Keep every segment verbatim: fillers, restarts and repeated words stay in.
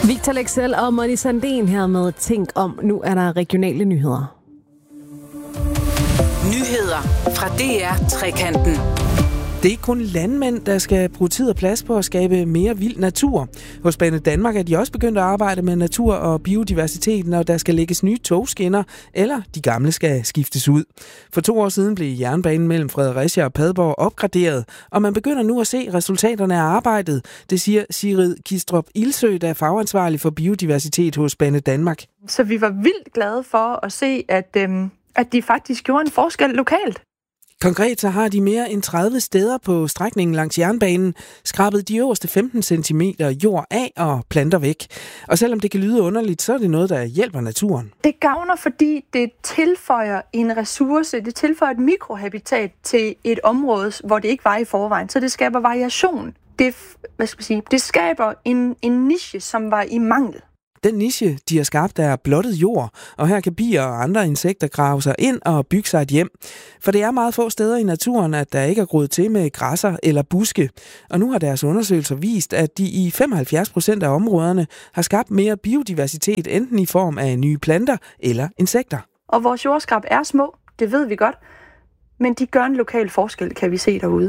Victor Lexell og Molly Sandén her med Tænk om. Nu er der regionale nyheder. Nyheder fra D R Trekanten. Det er ikke kun landmænd, der skal bruge tid og plads på at skabe mere vild natur. Hos Banedanmark er de også begyndt at arbejde med natur og biodiversitet, når der skal lægges nye togskinner, eller de gamle skal skiftes ud. For to år siden blev jernbanen mellem Fredericia og Padborg opgraderet, og man begynder nu at se resultaterne af arbejdet. Det siger Sigrid Kistrup Ilsø, der er fagansvarlig for biodiversitet hos Banedanmark. Så vi var vildt glade for at se, at, øhm, at de faktisk gjorde en forskel lokalt. Konkret så har de mere end tredive steder på strækningen langs jernbanen skrabet de øverste femten centimeter jord af og planter væk. Og selvom det kan lyde underligt, så er det noget, der hjælper naturen. Det gavner, fordi det tilføjer en ressource, det tilføjer et mikrohabitat til et område, hvor det ikke var i forvejen. Så det skaber variation. Det, hvad skal man sige, det skaber en, en niche, som var i mangel. Den niche, de har skabt, er blottet jord, og her kan bier og andre insekter grave sig ind og bygge sig et hjem. For det er meget få steder i naturen, at der ikke er groet til med græsser eller buske. Og nu har deres undersøgelser vist, at de i femoghalvfjerds procent af områderne har skabt mere biodiversitet, enten i form af nye planter eller insekter. Og vores jordskrab er små, det ved vi godt, men de gør en lokal forskel, kan vi se derude.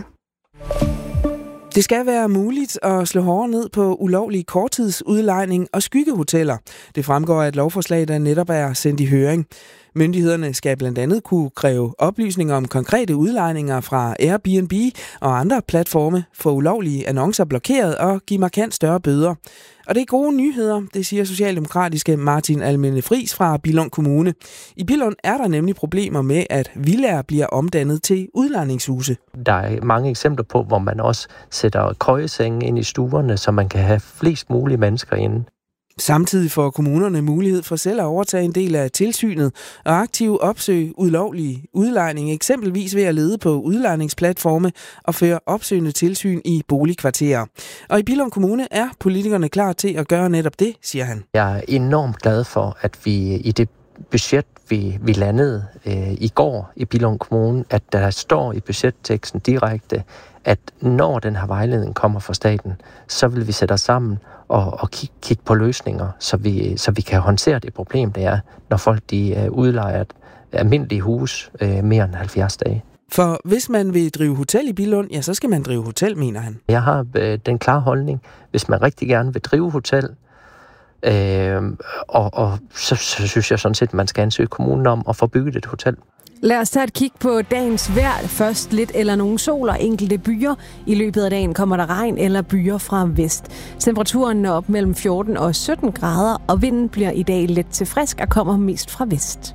Det skal være muligt at slå hårdere ned på ulovlig korttidsudlejning og skyggehoteller. Det fremgår af et lovforslag, der netop er sendt i høring. Myndighederne skal blandt andet kunne kræve oplysninger om konkrete udlejninger fra Airbnb og andre platforme, få ulovlige annoncer blokeret og give markant større bøder. Og det er gode nyheder, det siger socialdemokratiske Martin Alminde Friis fra Billund Kommune. I Billund er der nemlig problemer med, at villaer bliver omdannet til udlejningshuse. Der er mange eksempler på, hvor man også sætter køjesenge ind i stuerne, så man kan have flest mulige mennesker inde. Samtidig får kommunerne mulighed for selv at overtage en del af tilsynet og aktivt opsøge ulovlig udlejning, eksempelvis ved at lede på udlejningsplatforme og føre opsøgende tilsyn i boligkvarterer. Og i Billund Kommune er politikerne klar til at gøre netop det, siger han. Jeg er enormt glad for, at vi i det budget, vi, vi landede øh, i går i Billund Kommune, at der står i budgetteksten direkte, at når den her vejledning kommer fra staten, så vil vi sætte os sammen og, og kigge kig på løsninger, så vi, så vi kan håndtere det problem, det er, når folk de øh, udlejer et almindeligt hus øh, mere end halvfjerds dage. For hvis man vil drive hotel i Billund, ja, så skal man drive hotel, mener han. Jeg har øh, den klare holdning, hvis man rigtig gerne vil drive hotel, øh, og, og så, så synes jeg sådan set, at man skal ansøge kommunen om at få bygget et hotel. Lad os tage et kig på dagens vejr. Først lidt eller nogle sol og enkelte byer. I løbet af dagen kommer der regn eller byer fra vest. Temperaturen når op mellem fjorten og sytten grader, og vinden bliver i dag let til frisk og kommer mest fra vest.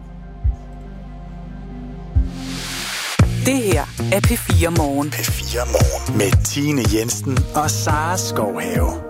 Det her er P fire Morgen. P fire Morgen med Tine Jensen og Sara Skovhave.